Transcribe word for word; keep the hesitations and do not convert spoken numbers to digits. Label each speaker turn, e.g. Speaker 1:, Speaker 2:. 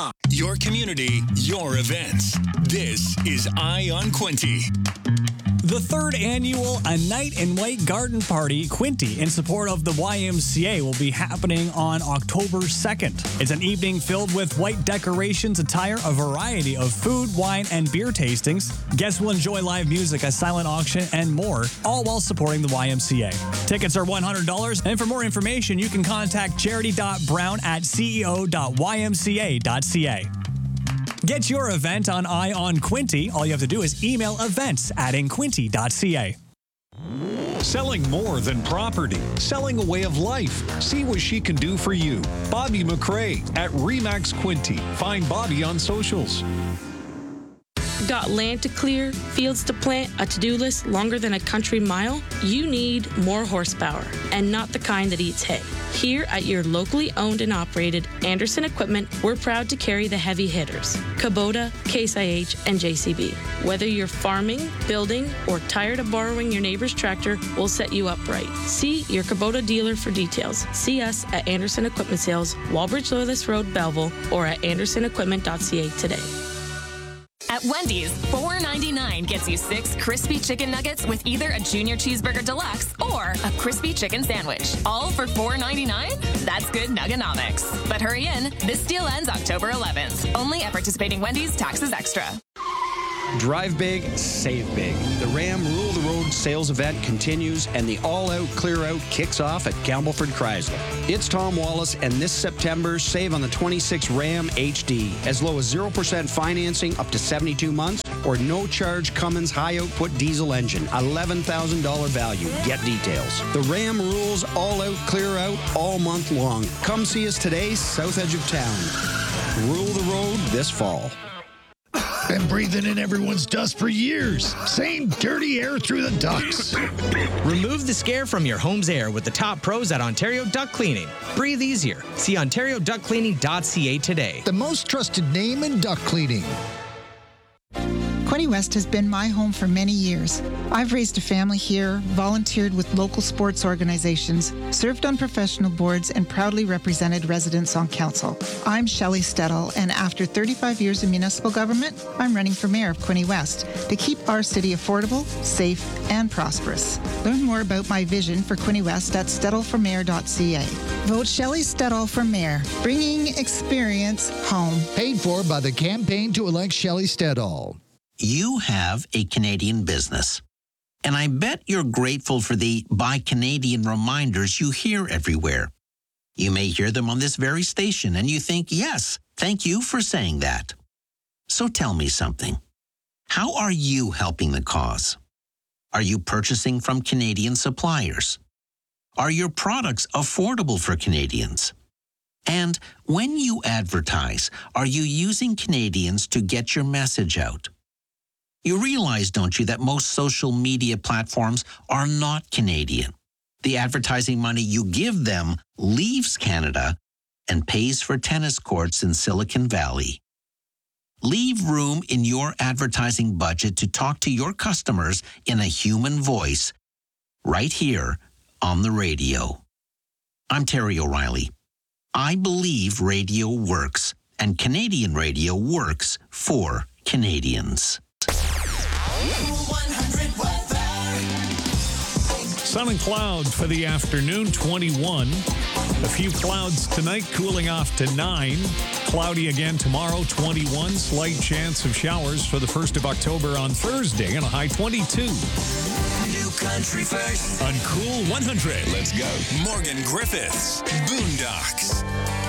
Speaker 1: Your community, your events. This is Eye on Quinte.
Speaker 2: The third annual A Night in White Garden Party, Quinte, in support of the Y M C A, will be happening on October second. It's an evening filled with white decorations, attire, a variety of food, wine, and beer tastings. Guests will enjoy live music, a silent auction, and more, all while supporting the Y M C A. Tickets are one hundred dollars, and for more information, you can contact charity.brown at ceo.ymca.ca. Get your event on Eye on Quinte. All you have to do is email events at inquinte.ca.
Speaker 3: Selling more than property, selling a way of life. See what she can do for you. Bobby McRae at Remax Quinte. Find Bobby on socials.
Speaker 4: Got land to clear, fields to plant, a to-do list longer than a country mile? You need more horsepower, and not the kind that eats hay. Here at your locally owned and operated Anderson Equipment, we're proud to carry the heavy hitters, Kubota, Case I H, and J C B. Whether you're farming, building, or tired of borrowing your neighbor's tractor, we'll set you up right. See your Kubota dealer for details. See us at Anderson Equipment Sales, Walbridge Loyalist Road, Belleville, or at anderson equipment dot c a today.
Speaker 5: At Wendy's, four ninety-nine gets you six crispy chicken nuggets with either a junior cheeseburger deluxe or a crispy chicken sandwich. All for four ninety-nine? That's good nuggenomics. But hurry in, this deal ends October eleventh. Only at participating Wendy's, taxes extra.
Speaker 6: Drive big, save big. The Ram Rule the Road sales event continues, and the all-out clear-out kicks off at Campbellford Chrysler. It's Tom Wallace, and this September, save on the twenty-six Ram H D. As low as zero percent financing up to seventy-two months, or no-charge Cummins high-output diesel engine. eleven thousand dollars value. Get details. The Ram Rules all-out clear-out all month long. Come see us today, south edge of town. Rule the road this fall.
Speaker 7: Been breathing in everyone's dust for years. Same dirty air through the ducts.
Speaker 8: Remove the scare from your home's air with the top pros at Ontario Duct Cleaning. Breathe easier. See ontario duct cleaning dot c a today.
Speaker 7: The most trusted name in duct cleaning.
Speaker 9: Quinte West has been my home for many years. I've raised a family here, volunteered with local sports organizations, served on professional boards, and proudly represented residents on council. I'm Shelley Stedall, and after thirty-five years in municipal government, I'm running for mayor of Quinte West to keep our city affordable, safe, and prosperous. Learn more about my vision for Quinte West at stedall for mayor dot c a. Vote Shelley Stedall for mayor, bringing experience home.
Speaker 7: Paid for by the campaign to elect Shelley Stedall.
Speaker 10: You have a Canadian business, and I bet you're grateful for the Buy Canadian reminders you hear everywhere. You may hear them on this very station, and you think, yes, thank you for saying that. So tell me something. How are you helping the cause? Are you purchasing from Canadian suppliers? Are your products affordable for Canadians? And when you advertise, are you using Canadians to get your message out? You realize, don't you, that most social media platforms are not Canadian. The advertising money you give them leaves Canada and pays for tennis courts in Silicon Valley. Leave room in your advertising budget to talk to your customers in a human voice right here on the radio. I'm Terry O'Reilly. I believe radio works, and Canadian radio works for Canadians.
Speaker 3: Sun and clouds for the afternoon, twenty-one. A few clouds tonight, cooling off to nine. Cloudy again tomorrow, twenty-one. Slight chance of showers for the first of October on Thursday, and a high twenty-two.
Speaker 1: New Country First. On Cool one hundred. Let's go. Morgan Griffiths. Boondocks.